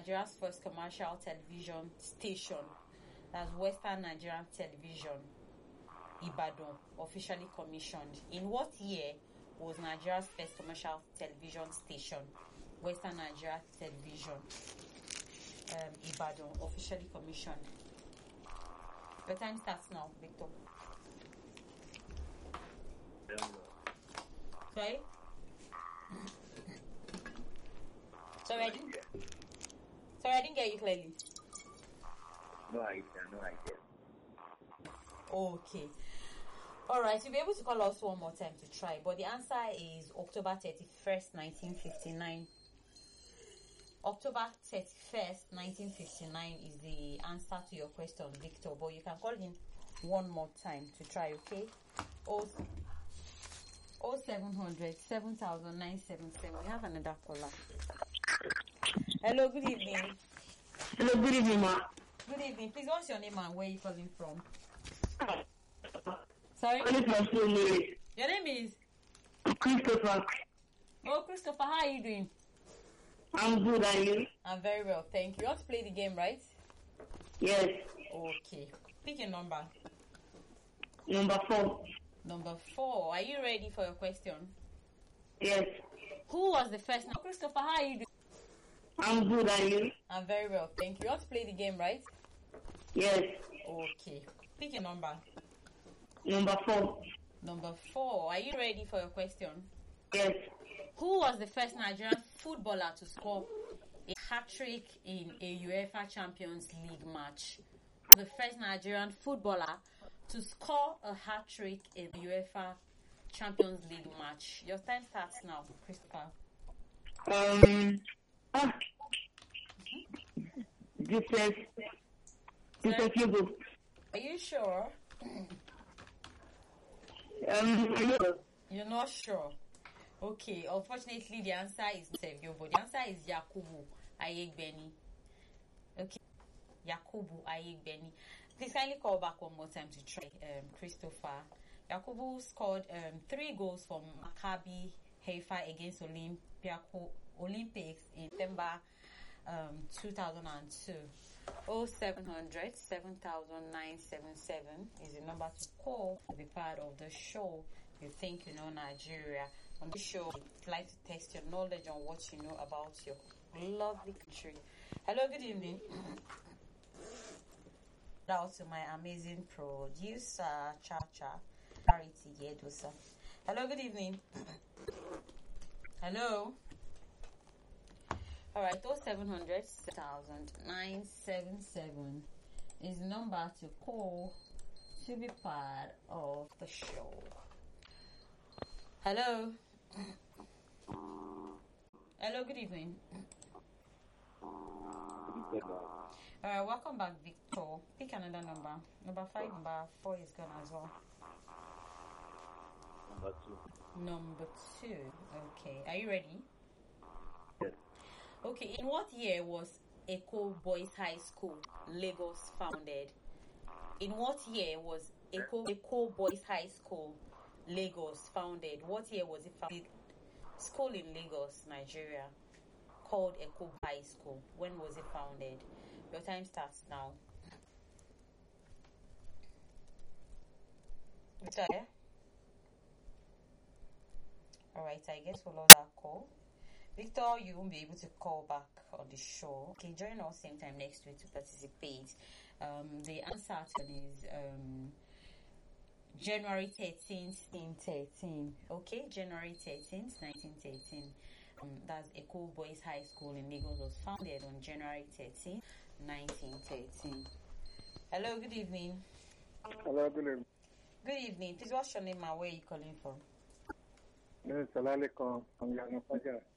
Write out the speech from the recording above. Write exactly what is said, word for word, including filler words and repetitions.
Nigeria's first commercial television station. That's Western Nigerian Television, Ibadan, officially commissioned. In what year was Nigeria's first commercial television station, Western Nigeria Television, um, Ibadan, officially commissioned? Your time starts now, Victor. Sorry? Sorry, I didn't, sorry, I didn't get you clearly. No idea, no idea. Okay. Alright, you'll be able to call us one more time to try. But the answer is October thirty-first, nineteen fifty-nine. October thirty-first, nineteen fifty-nine is the answer to your question, Victor. But you can call in one more time to try, okay? Oh, oh seven hundred, seven thousand nine seven seven. We have another caller. Hello, good evening. Hello, good evening, ma. Good evening. Please, what's your name and where are you calling from? Sorry? My name is Mary. Your name is? Christopher. Oh, Christopher, how are you doing? I'm good, are you? I'm very well, thank you. You want to play the game, right? Yes. Okay. Pick a number. Number four. Number four. Are you ready for your question? Yes. Who was the first? Now, Christopher, how are you doing? I'm good, are you? I'm very well, thank you. You want to play the game, right? Yes. Okay. Pick a number. Number four. Number four. Are you ready for your question? Yes. Who was the first Nigerian footballer to score a hat-trick in a UEFA Champions League match? The first Nigerian footballer to score a hat-trick in the UEFA Champions League match. Your time starts now, Christopher. Um. Ah. This is. This is Hugo. Are you sure? Um. I know. You're not sure. Okay. Unfortunately, the answer is Sevio, but the answer is Yakubu Ayegbeni. Okay. Yakubu Ayegbeni. Please kindly call back one more time to try, um, Christopher. Yakubu scored um, three goals for Maccabi Haifa against Olympiaco, Olympics in September um, two thousand two. oh seven hundred, seven thousand nine seven seven is the number to call to be part of the show. You think you know Nigeria. On this show, we'd like to test your knowledge on what you know about your lovely country. Hello, good evening. Shout out to my amazing producer, Chacha, Charity Yedosa. Hello, good evening. Hello. All right, oh seven hundred, seven thousand nine seven seven is the number to call to be part of the show. Hello. Hello, good evening. All right, welcome back, Victor. Pick another number. Number five, number four is gone as well. Number two. Number two. Okay, are you ready? Yes. Okay, in what year was Echo Boys High School, Lagos, founded? In what year was Echo, Echo Boys High School, Lagos, founded? What year was it founded? School in Lagos, Nigeria, called Echo High School. When was it founded? Your time starts now. Victor? Alright, I guess we'll love that call. Victor, you won't be able to call back on the show. Okay, join us same time next week to participate. Um, the answer is um, January thirteenth, nineteen thirteen. Okay, January thirteenth, nineteen thirteen. Um, that's Echo Boys High School in Lagos was founded on January thirteenth, nineteen thirteen. Hello, good evening. Hello, good evening. Good evening. Please, what's your name and where are you calling from? This is Salale from Yana Faja.